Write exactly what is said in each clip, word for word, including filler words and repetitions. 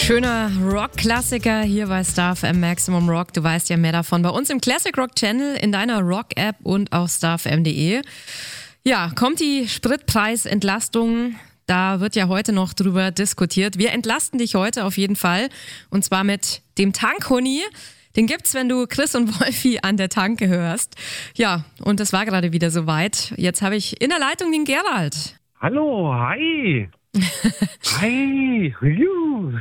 Schöner Rock-Klassiker hier bei Star F M Maximum Rock. Du weißt ja mehr davon bei uns im Classic Rock Channel, in deiner Rock-App und auf starfm punkt de. Ja, kommt die Spritpreisentlastung. Da wird ja heute noch drüber diskutiert. Wir entlasten dich heute auf jeden Fall. Und zwar mit dem Tankhuni. Den gibt's, wenn du Chris und Wolfi an der Tanke hörst. Ja, und das war gerade wieder soweit. Jetzt habe ich in der Leitung den Gerald. Hallo, hi. Hi. Juhu.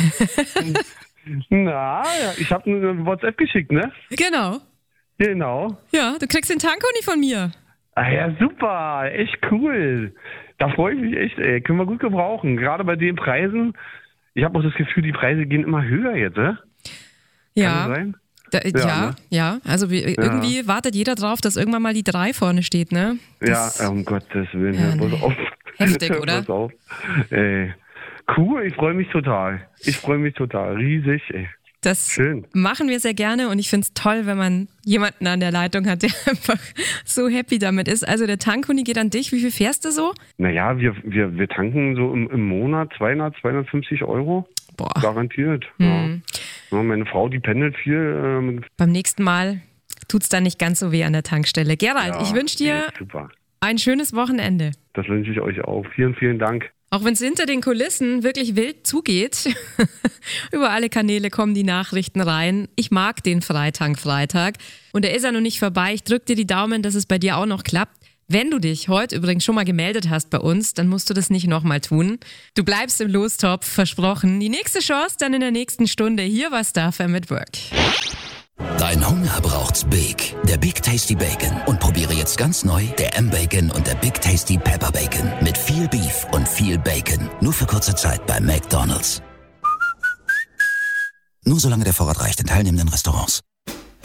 Na, ich habe eine WhatsApp geschickt, ne? Genau. Genau. Ja, du kriegst den Tankhuni von mir. Ah ja, super. Echt cool. Da freue ich mich echt, ey. Können wir gut gebrauchen. Gerade bei den Preisen. Ich habe auch das Gefühl, die Preise gehen immer höher jetzt, ne? Ja. Kann das sein? Da, ja, ja, ne? ja. Also wie, ja. Irgendwie wartet jeder drauf, dass irgendwann mal die drei vorne steht, ne? Das, ja, um Gottes Willen. Ja, ja, nee. pass auf. Heftig, oder? Pass auf. Ey. Cool, ich freue mich total. Ich freue mich total. Riesig, ey. Das Schön. Machen wir sehr gerne und ich finde es toll, wenn man jemanden an der Leitung hat, der einfach so happy damit ist. Also der Tankhuni geht an dich. Wie viel fährst du so? Naja, wir, wir, wir tanken so im, im Monat zweihundert, zweihundertfünfzig Euro. Boah. Garantiert. Hm. Ja. Ja, meine Frau, die pendelt viel. Ähm, Beim nächsten Mal tut's dann nicht ganz so weh an der Tankstelle. Gerald, ja, ich wünsche dir super. ein schönes Wochenende. Das wünsche ich euch auch. Vielen, vielen Dank. Auch wenn es hinter den Kulissen wirklich wild zugeht, über alle Kanäle kommen die Nachrichten rein. Ich mag den Freitank-Freitag und er ist ja noch nicht vorbei. Ich drücke dir die Daumen, dass es bei dir auch noch klappt. Wenn du dich heute übrigens schon mal gemeldet hast bei uns, dann musst du das nicht nochmal tun. Du bleibst im Lostopf, versprochen. Die nächste Chance dann in der nächsten Stunde hier bei Star F M at Work. Dein Hunger braucht's Big, der Big Tasty Bacon. Und probiere jetzt ganz neu der M-Bacon und der Big Tasty Pepper Bacon. Mit viel Beef und viel Bacon. Nur für kurze Zeit bei McDonald's. Nur solange der Vorrat reicht in teilnehmenden Restaurants.